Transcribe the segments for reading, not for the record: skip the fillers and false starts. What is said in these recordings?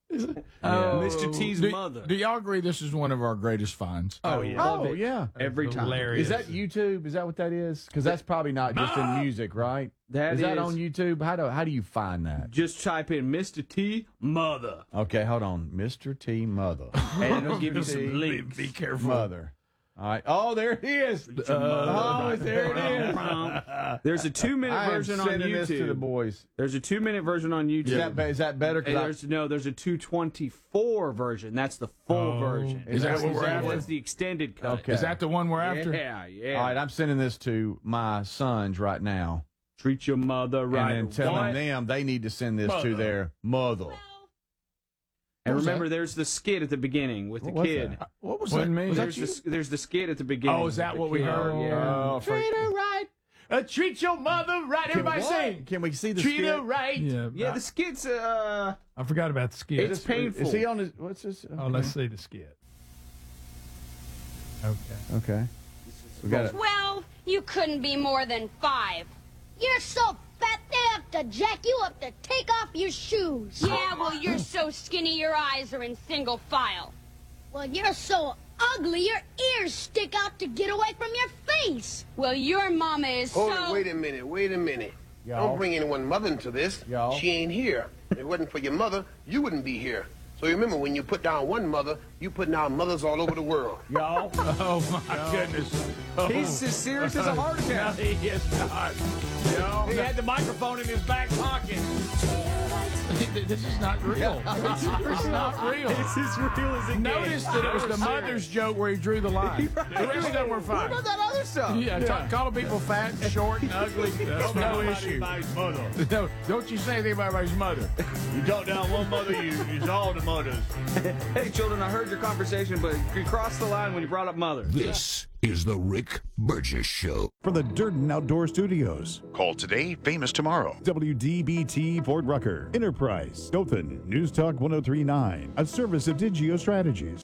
Mr. T's mother. Do y'all agree this is one of our greatest finds? Oh, yeah. Oh, yeah. Every time. Hilarious. Is that YouTube? Is that what that is? Because that's probably not just in music, right? That is that is- on YouTube? How do you find that? Just type in Mr. T mother. Okay, hold on. Mr. T Mother. And it'll give you some links. Be careful. Mother. All right. Oh, there it is. There it is. There's a 2-minute version on sending this to the YouTube. boys. There's a 2-minute version on YouTube. Is that better? 'Cause There's a 224 version. That's the full version. Is that what we're after? That's the extended cut. Okay. Is that the one we're after? Yeah, yeah. All right, I'm sending this to my sons right now. Treat your mother right. And then telling What? them they need to send this to their mother. And was remember, there's the skit at the beginning with the was kid. that? What was What that? mean? Was that There's you? the skit at the beginning. Oh, is that with what the we kid. heard? Yeah. Treat her right. Treat your mother right. Everybody sing. Can we see the Treat skit? her right. Yeah, Yeah, the skit's I forgot about the skit. It's painful. Is he on his? What's this? Oh, let's see the skit. Okay. Okay. We got it. Well, you couldn't be more than 5. You're so fat they have to jack you up to take off your shoes. Yeah, well, you're so skinny your eyes are in single file. Well, you're so ugly your ears stick out to get away from your face. Well, your mama is Hold so... it, wait a minute. Y'all. Don't bring anyone mother into this. Y'all. She ain't here. If it wasn't for your mother, you wouldn't be here. So remember, when you put down one mother, you put down mothers all over the world. Y'all. Oh, my goodness. Oh. He's as serious as a heart attack. No, he is not. He had the microphone in his back pocket. This is not real. This is not real. It's as real as it Notice that it was the mother's joke where he drew the line. The rest of them were fine. What about that other stuff? Yeah, calling people fat, short, and ugly. That's no issue. No, don't you say anything about anybody's mother. You talk down one mother, it's all the mothers. Hey, children, I heard your conversation, but you crossed the line when you brought up mother. This is the Rick Burgess Show. From the Durden Outdoor Studios. Call today, famous tomorrow. WDBT Fort Rucker. Enterprise. Dothan. News Talk 1039. A service of Digio Strategies.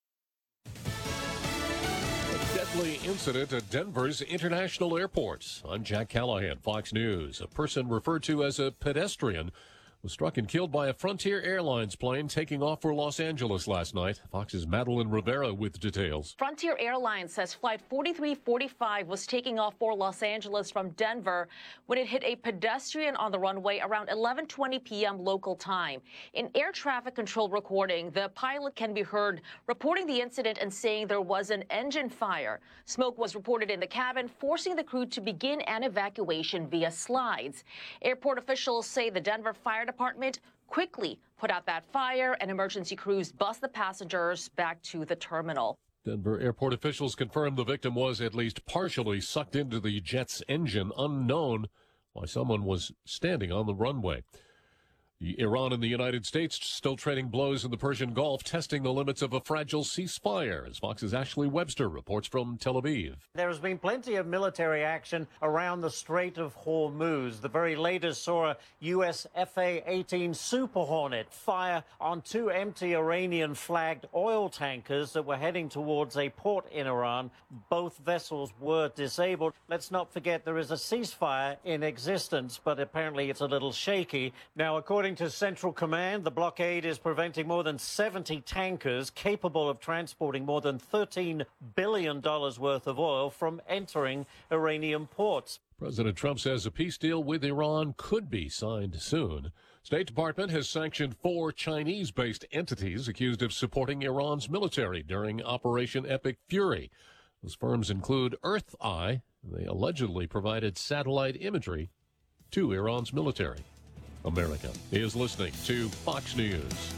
Deadly incident at Denver's International Airport. I'm Jack Callahan, Fox News. A person referred to as a pedestrian was struck and killed by a Frontier Airlines plane taking off for Los Angeles last night. Fox's Madeline Rivera with details. Frontier Airlines says Flight 4345 was taking off for Los Angeles from Denver when it hit a pedestrian on the runway around 11:20 p.m. local time. In air traffic control recording, the pilot can be heard reporting the incident and saying there was an engine fire. Smoke was reported in the cabin, forcing the crew to begin an evacuation via slides. Airport officials say the Denver Fire Department quickly put out that fire, and emergency crews bus the passengers back to the terminal. Denver airport officials confirmed the victim was at least partially sucked into the jet's engine, unknown why someone was standing on the runway. Iran and the United States still trading blows in the Persian Gulf, testing the limits of a fragile ceasefire, as Fox's Ashley Webster reports from Tel Aviv. There has been plenty of military action around the Strait of Hormuz. The very latest saw a U.S. F/A-18 Super Hornet fire on 2 empty Iranian-flagged oil tankers that were heading towards a port in Iran. Both vessels were disabled. Let's not forget there is a ceasefire in existence, but apparently it's a little shaky. Now, according to Central Command, the blockade is preventing more than 70 tankers capable of transporting more than $13 billion worth of oil from entering Iranian ports. President Trump says a peace deal with Iran could be signed soon. State Department has sanctioned 4 Chinese-based entities accused of supporting Iran's military during Operation Epic Fury. Those firms include Earth Eye. They allegedly provided satellite imagery to Iran's military. America is listening to Fox News.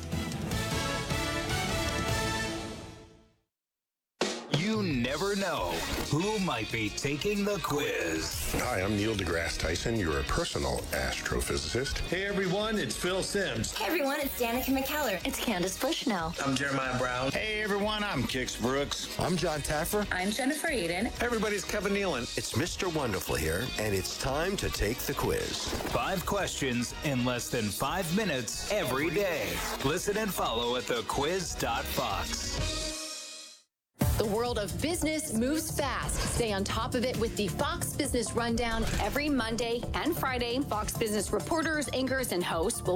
You never know who might be taking the quiz. Hi, I'm Neil deGrasse Tyson, your personal astrophysicist. Hey everyone, it's Phil Sims. Hey everyone, it's Danica McKellar. It's Candace Bushnell. I'm Jeremiah Brown. Hey everyone, I'm Kix Brooks. I'm John Taffer. I'm Jennifer Aiden. Hey everybody's Kevin Nealon. It's Mr. Wonderful here, and it's time to take the quiz. 5 questions in less than 5 minutes every day. Listen and follow at thequiz.fox. The world of business moves fast. Stay on top of it with the Fox Business Rundown every Monday and Friday. Fox Business reporters, anchors, and hosts will